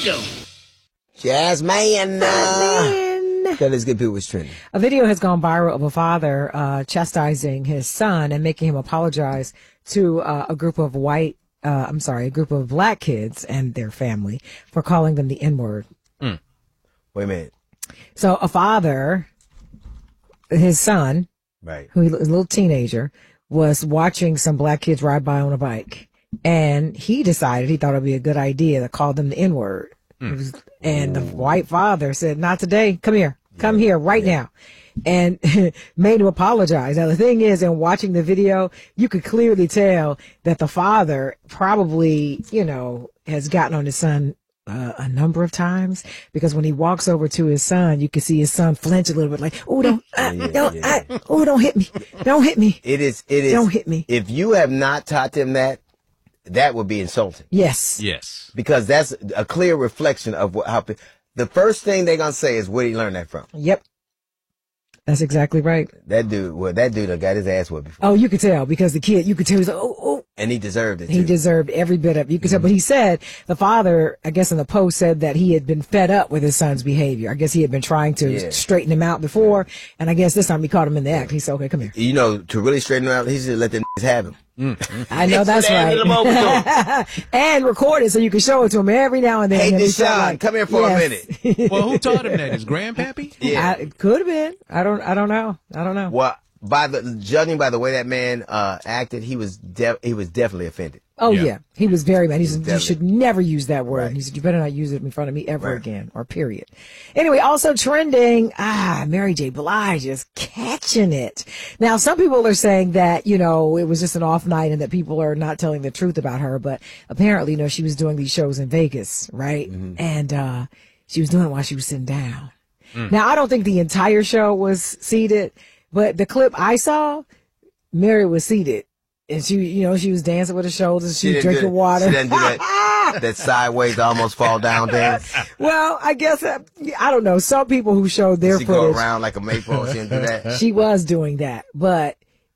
Show. Jasmine. That is good people was trending. A video has gone viral of a father chastising his son and making him apologize to a group of a group of black kids and their family for calling them the N-word. Wait a minute. So a father, his son, Right. who was a little teenager, was watching some black kids ride by on a bike. And he decided he thought it would be a good idea to call them the N-word. And the white father said, not today. Come here. Come here right now. And made him apologize. Now, the thing is, in watching the video, you could clearly tell that the father probably, has gotten on his son a number of times, because when he walks over to his son, you can see his son flinch a little bit, like, oh, don't hit me. Don't hit me. It is. Don't hit me. If you have not taught them that would be insulting. Yes. Because that's a clear reflection of how the first thing they're going to say is, where did he learn that from? Yep. That's exactly right. That dude got his ass whipped before. Oh, you could tell, because the kid, you could tell he was like, oh. And he deserved it, too. He deserved every bit of it. You could tell. But he said, the father, I guess in the post, said that he had been fed up with his son's behavior. I guess he had been trying to straighten him out before. And I guess this time he caught him in the act. He said, okay, come here. To really straighten him out, he should let them have him. I know that's right. And record it so you can show it to him every now and then. Hey, Deshaun, come here for a minute. Well, who taught him that? His grandpappy? Yeah. It could have been. I don't know. Well, judging by the way that man acted, he was definitely offended. Oh, yeah. He was very mad. He said, you should never use that word. Right. He said, you better not use it in front of me ever again, or period. Anyway, also trending, Mary J. Blige is catching it. Now, some people are saying that, it was just an off night and that people are not telling the truth about her. But apparently, she was doing these shows in Vegas, right? Mm-hmm. And she was doing it while she was sitting down. Now, I don't think the entire show was seated, but the clip I saw, Mary was seated. And she was dancing with her shoulders. She was drinking water. She didn't do that sideways almost fall down dance. Well, I guess, I don't know. Some people who showed their footage. She go around like a maypole. She didn't do that. She was doing that. But,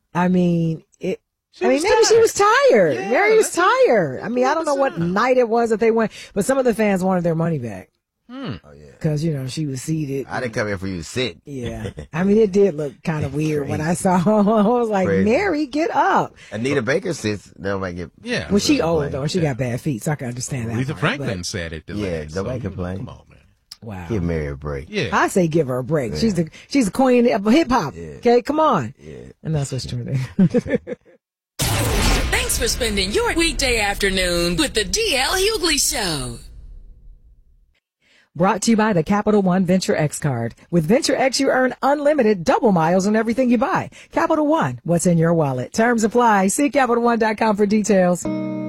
maybe she was tired. Yeah, Mary was tired. I don't know what night it was that they went, but some of the fans wanted their money back. Oh, yeah. Because, she was seated. I didn't come here for you to sit. Yeah. It did look kind of weird when I saw her. I was like, Mary, get up. Anita Baker sits, nobody get. Yeah. Well, she old, though. She got bad feet, so I can understand that. Aretha Franklin said it. Nobody complain. Come on, man. Wow. Give Mary a break. Yeah. I say give her a break. Yeah. She's the queen of hip hop. Yeah. Okay, come on. Yeah. And that's what's true. Thanks for spending your weekday afternoon with the DL Hughley Show. Brought to you by the Capital One Venture X card. With Venture X, you earn unlimited double miles on everything you buy. Capital One, what's in your wallet? Terms apply. See CapitalOne.com for details.